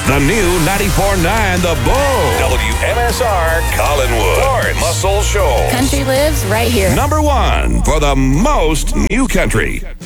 The new 94.9 The Bull. WMSR Collinwood. Lawrence Muscle Shoals. Country lives right here. Number one for the most new country.